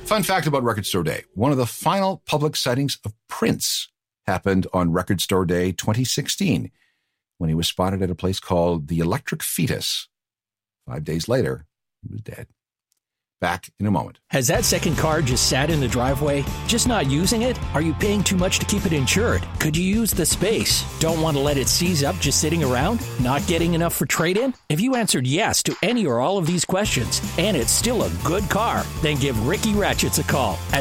Fun fact about Record Store Day. One of the final public sightings of Prince happened on Record Store Day 2016 when he was spotted at a place called the Electric Fetus. 5 days later, he was dead. Back in a moment. Has that second car just sat in the driveway? Just not using it? Are you paying too much to keep it insured? Could you use the space? Don't want to let it seize up just sitting around? Not getting enough for trade-in? If you answered yes to any or all of these questions, and it's still a good car, then give Ricky Ratchets a call at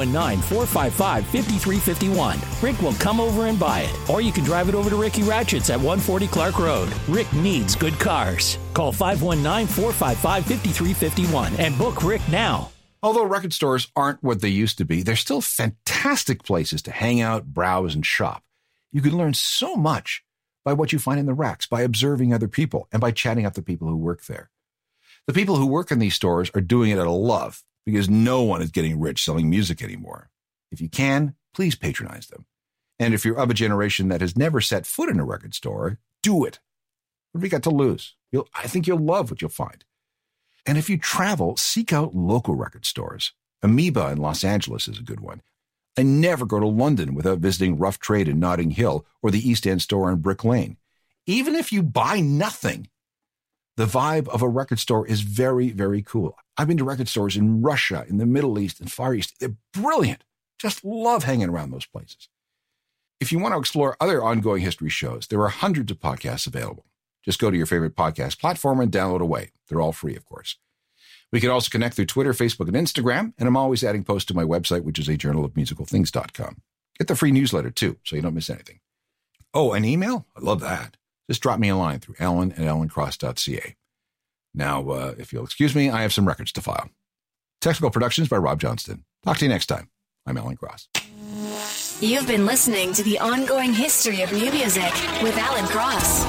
519-455-5351. Rick will come over and buy it. Or you can drive it over to Ricky Ratchets at 140 Clark Road. Rick needs good cars. Call 519-455-5351 and book Rick now. Although record stores aren't what they used to be, they're still fantastic places to hang out, browse, and shop. You can learn so much by what you find in the racks, by observing other people, and by chatting up the people who work there. The people who work in these stores are doing it out of love because no one is getting rich selling music anymore. If you can, please patronize them. And if you're of a generation that has never set foot in a record store, do it. What have you got to lose? I think you'll love what you'll find. And if you travel, seek out local record stores. Amoeba in Los Angeles is a good one. I never go to London without visiting Rough Trade in Notting Hill or the East End store on Brick Lane. Even if you buy nothing, the vibe of a record store is very, very cool. I've been to record stores in Russia, in the Middle East, and Far East. They're brilliant. Just love hanging around those places. If you want to explore other ongoing history shows, there are hundreds of podcasts available. Just go to your favorite podcast platform and download away. They're all free, of course. We can also connect through Twitter, Facebook, and Instagram, and I'm always adding posts to my website, which is ajournalofmusicalthings.com. Get the free newsletter, too, so you don't miss anything. Oh, an email? I love that. Just drop me a line through alan@alancross.ca. Now, if you'll excuse me, I have some records to file. Technical productions by Rob Johnston. Talk to you next time. I'm Alan Cross. You've been listening to The Ongoing History of New Music with Alan Cross.